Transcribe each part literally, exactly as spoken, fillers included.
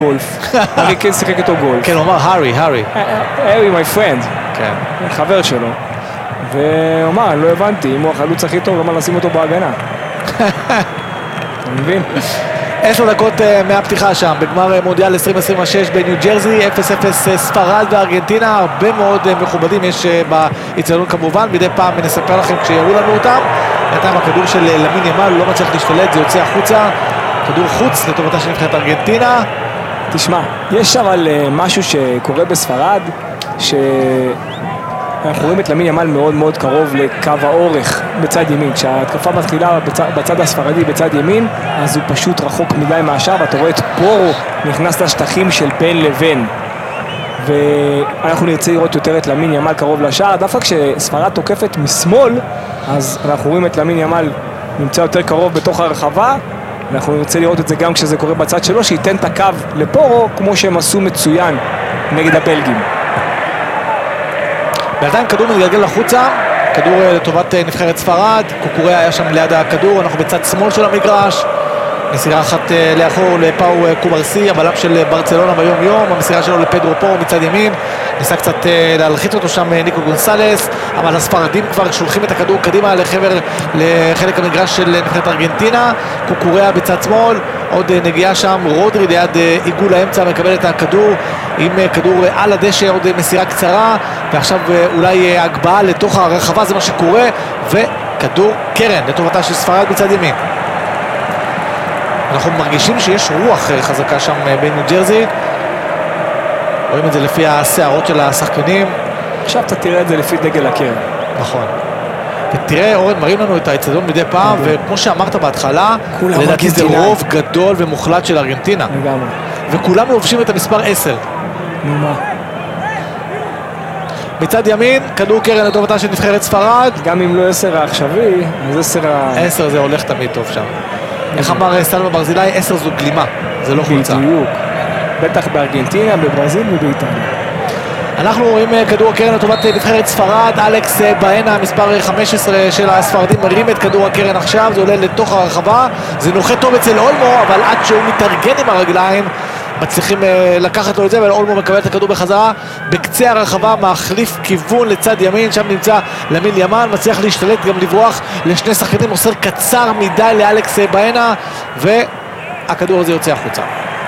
גולף, ארי כן שיחק איתו גולף. כן, הוא אמר, הארי, הארי. הארי, my friend. כן. חבר שלו. והוא אמר, אני לא הבנתי, אם הוא החלוץ הכי טוב, למה לשים אותו בהגנה? אתה מבין? עשר דקות מהפתיחה שם, בגמר מונדיאל עשרים עשרים ושש בניו ג'רזי, אפס אפס ספרד וארגנטינה, הרבה מאוד מכובדים יש באצטדיון כמובן, מדי פעם נספר לכם כשיראו לנו אותם. בינתיים הכדור של למין ימל לא מצליח להשתלט, זה יוצא החוצה, כדור חוץ לטובתה של נבחרת ארגנטינה. תשמע, יש אבל משהו שקורה בספרד, ש... אנחנו רואים את למין ימל מאוד מאוד קרוב לקו האורך בצד ימין. כשההתקפה מתחילה בצד, בצד הספרדי בצד ימין, אז הוא פשוט רחוק מדי מהשאר, ואתה רואה את פורו נכנס לשטחים של בין לבין. ואנחנו נרצה לראות יותר את למין ימל קרוב לשער. דווקא כשספרד תוקפת משמאל, אז אנחנו רואים את למין ימל נמצא יותר קרוב בתוך הרחבה. אנחנו נרצה לראות את זה גם כשזה קורה בצד שלו, שייתן את הקו לפורו, כמו שהם עשו מצוין נגד הבלגים. בינתיים כדור מתגלגל לחוצה, כדור לטובת נבחרת ספרד, קוקוריה היה שם ליד הכדור, אנחנו בצד שמאל של המגרש, מסירה אחת לאחור לפאו קוברסי, הבלם של ברצלונה ביום יום, המסירה שלו לפדרו פורו מצד ימין, ניסה קצת להלחיץ אותו שם ניקו גונסלס, אבל הספרדים כבר שולחים את הכדור קדימה לחבר, לחלק המגרש של נבחרת ארגנטינה, קוקוריה בצד שמאל, עוד נגיעה שם, רודרי ליד עיגול האמצע מקבל את הכדור עם כדור על הדשא, עוד מסירה קצרה, ועכשיו אולי הגבהה לתוך הרחבה, זה מה שקורה, וכדור קרן לטובתה של ספרד בצד ימין. אנחנו מרגישים שיש רוח חזקה שם בניו ג'רזי, רואים את זה לפי השערות של השחקנים. עכשיו אתה תראה את זה לפי דגל הקרן. נכון. ותראה, אורן, מראים לנו את האצטדיון מדי פעם, וכמו שאמרת בהתחלה, לדעתי זה רוב גדול ומוחלט של ארגנטינה. לגמרי. וכולם לובשים את המספר עשר. נו מה? מצד ימין, כדור קרן לטובתה של נבחרת ספרד. גם אם לא עשר העכשווי, אז עשר ה... עשר זה הולך תמיד טוב שם. איך אמר סלמה ברזילי, עשר זו גלימה, זה לא חולצה. בדיוק. בטח בארגנטינה, בברזיל ובאיטליה. אנחנו רואים כדור הקרן לטובת נבחרת ספרד, אלכס בהנה, מספר חמש עשרה של הספרדים, מרים את כדור הקרן עכשיו, זה עולה לתוך הרחבה, זה נוחת טוב אצל אולמו, אבל עד שהוא מתארגן עם הרגליים, מצליחים לקחת לו את זה, אבל אולמו מקבל את הכדור בחזרה, בקצה הרחבה, מחליף כיוון לצד ימין, שם נמצא למין ימן, מצליח להשתלט גם לברוח לשני שחקנים, מוסר קצר מדי לאלכס בהנה, והכדור הזה יוצא החוצה.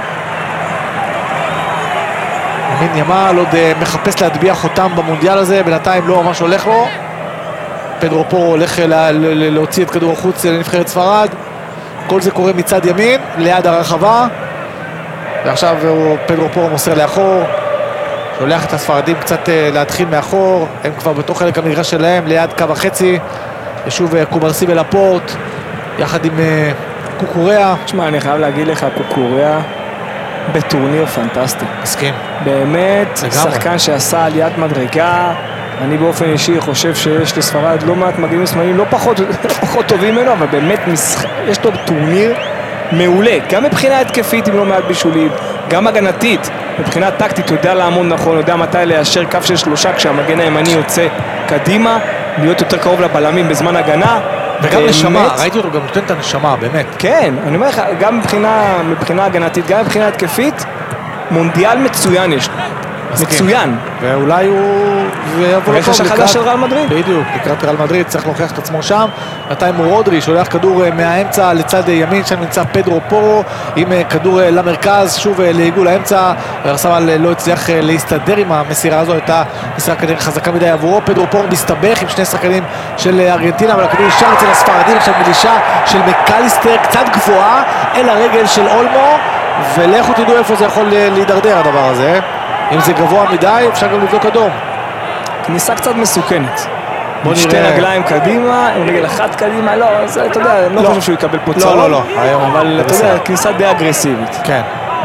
למין ימל עוד מחפש להטביע חותם במונדיאל הזה, בינתיים לא ממש הולך לו. פדרו פורו הולך להוציא את כדור החוץ לנבחרת ספרד, כל זה קורה מצד ימין, ליד הרחבה, ועכשיו פדרו פורו מוסר לאחור, שולח את הספרדים קצת להתחיל מאחור, הם כבר בתוך חלק המגרש שלהם, ליד קו החצי, ושוב קוברסי ולפורט, יחד עם קוקוריה. תשמע, אני חייב להגיד לך, קוקוריה בטורניר פנטסטי. מסכים. באמת, שחקן שעשה עליית מדרגה, אני באופן אישי חושב שיש לספרד לא מעט מגנים שמאליים, לא פחות, לא פחות טובים ממנו, אבל באמת יש לו טורניר מעולה, גם מבחינה התקפית עם לא מעט בישולים, גם הגנתית, מבחינה טקטית, הוא יודע לעמוד נכון, יודע מתי ליישר קו של שלושה כשהמגן הימני יוצא קדימה, להיות יותר קרוב לבלמים בזמן הגנה, וגם נשמה, ראיתי אותו גם נותן את הנשמה, באמת. כן, אני אומר לך, גם מבחינה, מבחינה הגנתית, גם מבחינה התקפית, מונדיאל מצוין יש לו. מצוין. ואולי הוא... רכש החדש של ריאל מדריד. בדיוק, לקראת ריאל מדריד, צריך להוכיח את עצמו שם. בינתיים רודרי שולח כדור מהאמצע לצד ימין, שם נמצא פדרו פורו, עם כדור למרכז, שוב לעיגול האמצע, ארסנל לא הצליח להסתדר עם המסירה הזו, הייתה מסירה כנראה חזקה מדי עבורו, פדרו פורו מסתבך עם שני שחקנים של ארגנטינה, אבל הכדור נשאר אצל הספרדים, עכשיו מלישה של מקליסטר, קצת גבוהה, אל הרגל של אולמו, ולכו תדעו איפה זה יכול להידרדר הדבר הזה. אם זה גבוה מדי, אפשר גם לבדוק אדום. כניסה קצת מסוכנת. בוא נראה. שתי רגליים קדימה, עם רגל אחת קדימה, לא, זה, אתה יודע, אני לא חושב שהוא יקבל פה צהוב. לא, לא, לא. אבל אתה יודע, כניסה די אגרסיבית. כן.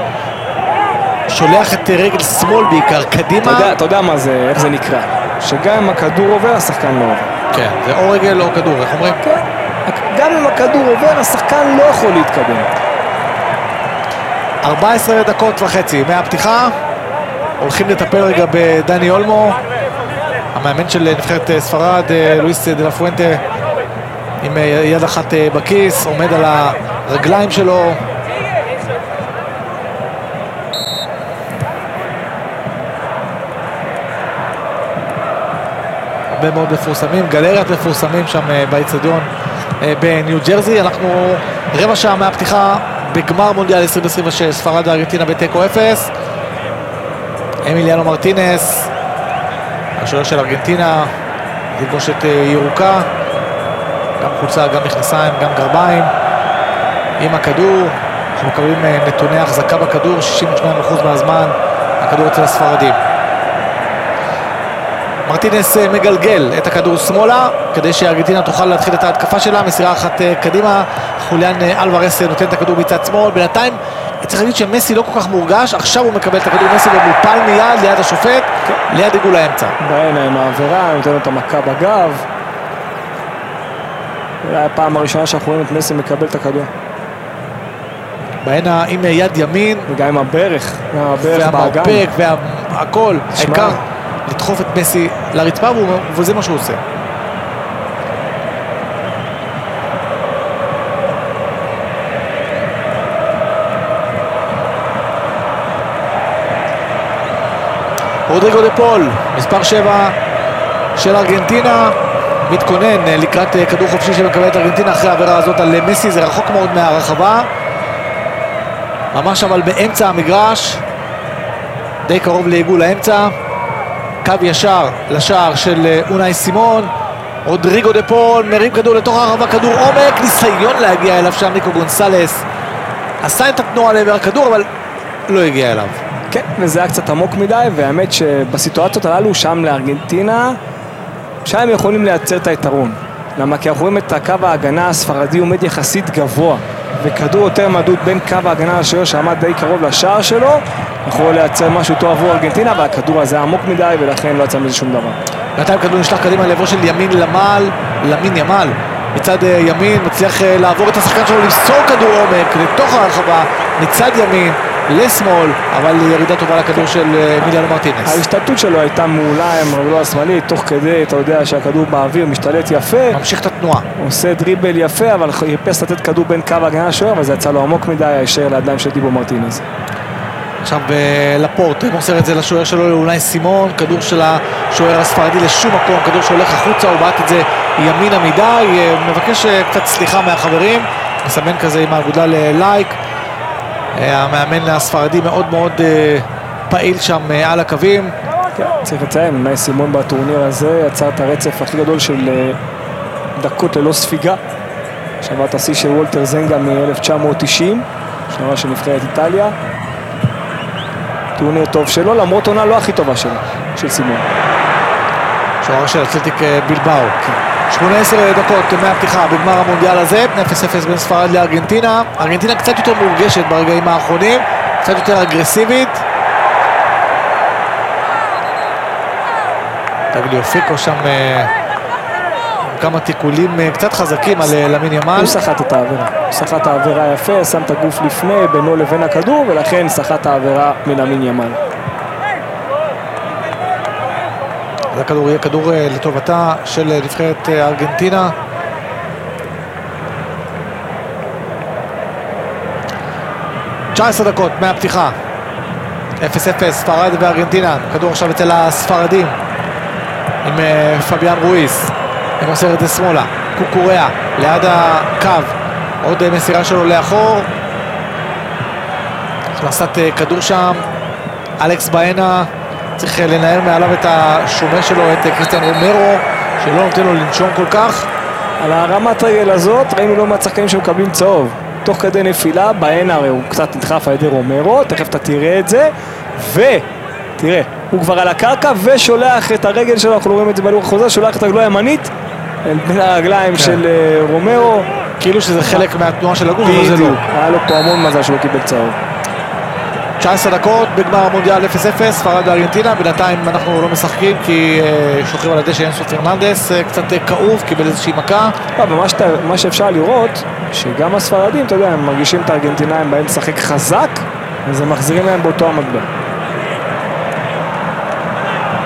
שולח את רגל שמאל בעיקר, קדימה. אתה יודע מה זה, איך זה נקרא. שגם אם הכדור עובר, השחקן לא עובר. כן, זה או רגל או כדור, איך אומרים? כן. גם אם הכדור עובר, השחקן לא יכול להתקדם. ארבע עשרה דקות וחצי מהפתיחה. הולכים לטפל רגע בדני אולמו, המאמן של נבחרת ספרד, לואיס דה לה פואנטה, עם יד אחת בכיס, עומד על הרגליים שלו. הרבה מאוד מפורסמים, גלריית מפורסמים שם באצטדיון בניו ג'רזי. אנחנו רבע שעה מהפתיחה בגמר מונדיאל עשרים עשרים ושש, ספרד וארגנטינה בתיקו אפס. אמיליאנו מרטינס, השוער של ארגנטינה, תלבושת ירוקה, גם חולצה, גם מכנסיים, גם גרביים, עם הכדור. אנחנו מקבלים נתוני החזקה בכדור, שישים ושניים אחוז מהזמן הכדור אצל הספרדים. מרטינס מגלגל את הכדור שמאלה כדי שארגנטינה תוכל להתחיל את ההתקפה שלה, מסירה אחת קדימה, חוליאן אלוורס נותן את הכדור מצד שמאל. בינתיים צריך להגיד שמסי לא כל כך מורגש, עכשיו הוא מקבל את הכדור, מסי ומופל מיד ליד השופט, ליד עיגול האמצע. בעינה עם העבירה, נותן לו את המכה בגב. אולי הפעם הראשונה שאנחנו רואים את מסי מקבל את הכדור. בעינה עם יד ימין. וגם עם הברך, עם הברך באגן. והמרפק והכל, העיקר לדחוף את מסי לרצפה, וזה מה שהוא עושה. רודריגו דה פול, מספר שבע של ארגנטינה, מתכונן לקראת כדור חופשי שמקבלת ארגנטינה אחרי העבירה הזאת על מסי. זה רחוק מאוד מהרחבה, ממש אבל באמצע המגרש, די קרוב לעיגול האמצע, קו ישר לשער של אונאי סימון. רודריגו דה פול מרים כדור לתוך הרחבה, כדור עומק, ניסיון להגיע אליו שם, ניקו גונסלס עשה את התנועה לעבר הכדור אבל לא הגיע אליו. כן, וזה היה קצת עמוק מדי, והאמת שבסיטואציות הללו שם לארגנטינה, שם הם יכולים לייצר את היתרון. למה? כי אנחנו רואים את הקו ההגנה הספרדי עומד יחסית גבוה, וכדור יותר מדוד בין קו ההגנה לשוער שעמד די קרוב לשער שלו, יכול לייצר משהו טוב עבור ארגנטינה, והכדור הזה עמוק מדי, ולכן לא יצא מזה שום דבר. בינתיים כדור נשלח קדימה לעברו של ימין למעל, למין ימל, מצד ימין, מצליח לעבור את השחקן שלו, למסור כדור עומק לתוך הרחבה, מצד ימין לשמאל, אבל ירידה טובה לכדור של אמיליאנו מרטינס. ההשתלטות שלו הייתה מעולה עם רגלו השמאלית, תוך כדי, אתה יודע שהכדור באוויר משתלט יפה, ממשיך את התנועה, עושה דריבל יפה, אבל חיפש לתת כדור בין קו ההגנה לשוער, אבל זה יצא לו עמוק מדי, הישר לידיים של דיבו מרטינס. עכשיו לפורט מוסר את זה לשוער שלו, לאונאי סימון, כדור של השוער הספרדי לשום מקום, כדור שהולך החוצה, הוא בעט את זה ימינה מדי, מבקש קצת סליחה מהחברים, מסמן כזה עם האגודה ללייק. המאמן הספרדי מאוד מאוד פעיל שם על הקווים. כן, צריך לציין, אונאי סימון בטורניר הזה יצר את הרצף הכי גדול של דקות ללא ספיגה, שבר את השיא של וולטר זנגה מ-אלף תשע מאות תשעים, שנה של נבחרת איטליה. טורניר טוב שלו, למרות עונה לא הכי טובה שלו, של סימון. שוער של אתלטיק בילבאו. שמונה עשרה דקות מהפתיחה בגמר המונדיאל הזה, אפס אפס בין ספרד לארגנטינה. ארגנטינה קצת יותר מורגשת ברגעים האחרונים, קצת יותר אגרסיבית. טגליופיקו שם כמה תיקולים קצת חזקים על למין ימל. הוא סחט את העבירה, הוא סחט את העבירה יפה, שם את הגוף לפני בינו לבין הכדור, ולכן סחט את העבירה מלמין ימל. הכדור יהיה כדור לטובתה של נבחרת ארגנטינה. תשע עשרה דקות מהפתיחה, אפס אפס ספרד וארגנטינה. כדור עכשיו אצל הספרדים עם פביאן רויס, הם מוסר את זה שמאלה, קוקוריאה ליד הקו, עוד מסירה שלו לאחור, הכנסת כדור שם, אלכס בעינה צריך לנער מעליו את השומר שלו, את קריסטיאן רומרו, שלא נותן לו לנשום כל כך. על הרמת רגל הזאת ראינו לא מהצחקנים שמקבלים צהוב תוך כדי נפילה. בעינה הרי הוא קצת נדחף על ידי רומרו, תכף אתה תראה את זה, ותראה, הוא כבר על הקרקע ושולח את הרגל שלו, אנחנו רואים את זה בלוח החוזר, שולח את הרגלו הימנית בין הרגליים כן. של uh, רומרו, כאילו שזה חלק מהתנועה של הגוף, אבל זה לא. היה לו פה המון מזל שהוא קיבל צהוב. תשע עשרה דקות בגמר המונדיאל אפס אפס, ספרד וארגנטינה. בינתיים אנחנו לא משחקים כי uh, שוכרים על ידי שאנסו פרננדס, uh, קצת uh, כאוב, קיבל איזושהי מכה. מה שאפשר לראות, שגם הספרדים, אתה יודע, הם מרגישים את הארגנטינאים בהם לשחק חזק, אז הם מחזירים להם באותו המטבע.